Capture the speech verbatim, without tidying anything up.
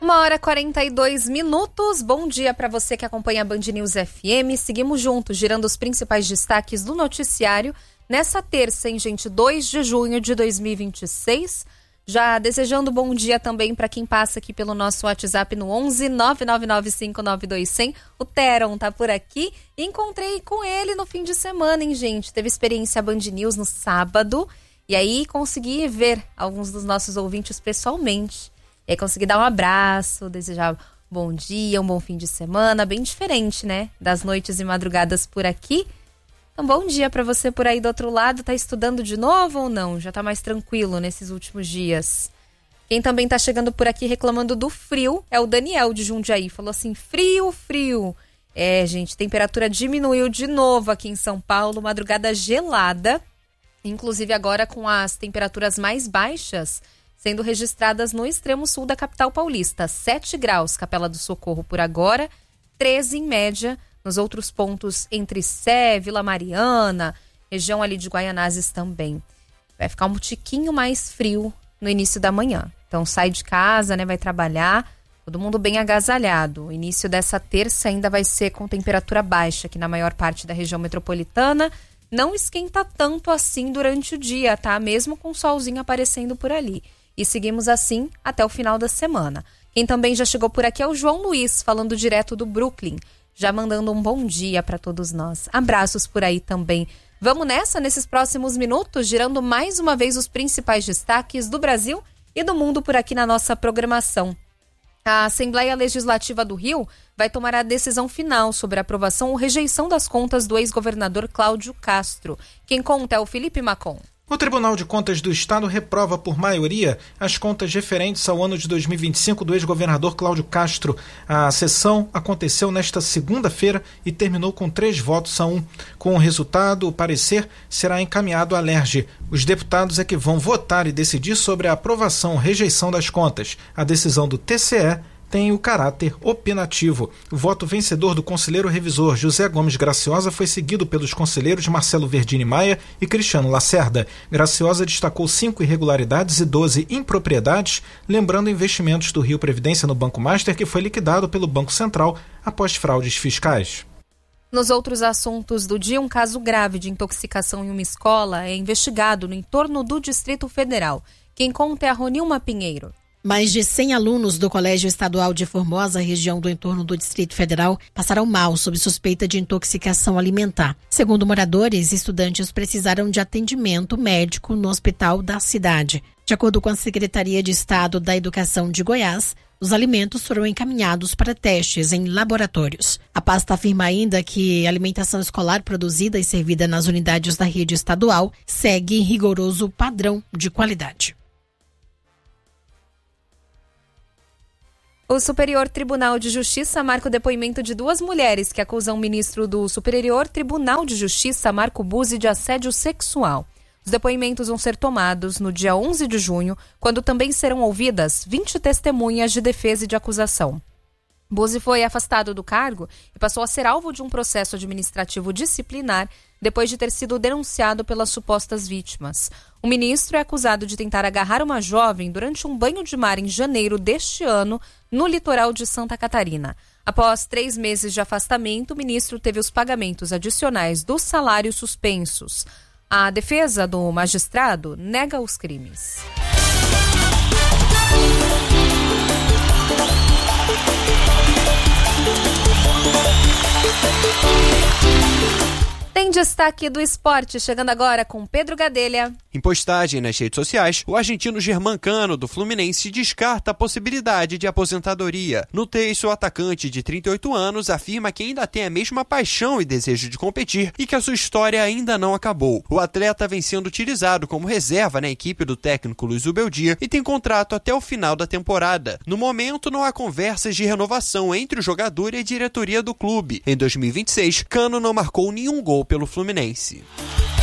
Uma hora e quarenta e dois minutos. Bom dia para você que acompanha a Band News F M. Seguimos juntos, girando os principais destaques do noticiário nessa terça, hein, gente? dois de junho de dois mil e vinte e seis. Já desejando bom dia também para quem passa aqui pelo nosso WhatsApp no onze nove nove nove cinco nove dois zero zero. O Teron tá por aqui. Encontrei com ele no fim de semana, hein, gente? Teve experiência Band News no sábado. E aí consegui ver alguns dos nossos ouvintes pessoalmente. E aí consegui dar um abraço, desejar bom dia, um bom fim de semana, bem diferente, né? Das noites e madrugadas por aqui. Então, bom dia para você por aí do outro lado. Tá estudando de novo ou não? Já tá mais tranquilo nesses últimos dias? Quem também tá chegando por aqui reclamando do frio é o Daniel de Jundiaí. Falou assim, frio, frio. É, gente, temperatura diminuiu de novo aqui em São Paulo, madrugada gelada. Inclusive agora com as temperaturas mais baixas sendo registradas no extremo sul da capital paulista. sete graus, Capela do Socorro por agora, treze em média nos outros pontos entre Sé, Vila Mariana, região ali de Guaianazes também. Vai ficar um tiquinho mais frio no início da manhã. Então sai de casa, né, vai trabalhar, todo mundo bem agasalhado. O início dessa terça ainda vai ser com temperatura baixa aqui na maior parte da região metropolitana. Não esquenta tanto assim durante o dia, tá? Mesmo com o solzinho aparecendo por ali. E seguimos assim até o final da semana. Quem também já chegou por aqui é o João Luiz, falando direto do Brooklyn. Já mandando um bom dia para todos nós. Abraços por aí também. Vamos nessa, nesses próximos minutos, girando mais uma vez os principais destaques do Brasil e do mundo por aqui na nossa programação. A Assembleia Legislativa do Rio vai tomar a decisão final sobre a aprovação ou rejeição das contas do ex-governador Cláudio Castro. Quem conta é o Felipe Macon. O Tribunal de Contas do Estado reprova por maioria as contas referentes ao ano de dois mil e vinte e cinco do ex-governador Cláudio Castro. A sessão aconteceu nesta segunda-feira e terminou com três votos a um. Com o resultado, o parecer será encaminhado à L E R J. Os deputados é que vão votar e decidir sobre a aprovação ou rejeição das contas. A decisão do T C E tem o caráter opinativo. O voto vencedor do conselheiro revisor José Gomes Graciosa foi seguido pelos conselheiros Marcelo Verdini Maia e Cristiano Lacerda. Graciosa destacou cinco irregularidades e doze impropriedades, lembrando investimentos do Rio Previdência no Banco Master, que foi liquidado pelo Banco Central após fraudes fiscais. Nos outros assuntos do dia, um caso grave de intoxicação em uma escola é investigado no entorno do Distrito Federal. Quem conta é a Ronilma Pinheiro. Mais de cem alunos do Colégio Estadual de Formosa, região do entorno do Distrito Federal, passaram mal sob suspeita de intoxicação alimentar. Segundo moradores, estudantes precisaram de atendimento médico no hospital da cidade. De acordo com a Secretaria de Estado da Educação de Goiás, os alimentos foram encaminhados para testes em laboratórios. A pasta afirma ainda que a alimentação escolar produzida e servida nas unidades da rede estadual segue rigoroso padrão de qualidade. O Superior Tribunal de Justiça marca o depoimento de duas mulheres que acusam o ministro do Superior Tribunal de Justiça, Marco Buzzi, de assédio sexual. Os depoimentos vão ser tomados no dia onze de junho, quando também serão ouvidas vinte testemunhas de defesa e de acusação. Buzzi foi afastado do cargo e passou a ser alvo de um processo administrativo disciplinar depois de ter sido denunciado pelas supostas vítimas. O ministro é acusado de tentar agarrar uma jovem durante um banho de mar em janeiro deste ano no litoral de Santa Catarina. Após três meses de afastamento, o ministro teve os pagamentos adicionais dos salários suspensos. A defesa do magistrado nega os crimes. Tem destaque do esporte, chegando agora com Pedro Gadelha. Em postagem nas redes sociais, o argentino Germancano, do Fluminense, descarta a possibilidade de aposentadoria. No texto, o atacante de trinta e oito anos afirma que ainda tem a mesma paixão e desejo de competir e que a sua história ainda não acabou. O atleta vem sendo utilizado como reserva na equipe do técnico Luiz Ubeldia e tem contrato até o final da temporada. No momento, não há conversas de renovação entre o jogador e a diretoria do clube. Em dois mil e vinte e seis, Cano não marcou nenhum gol pelo Fluminense.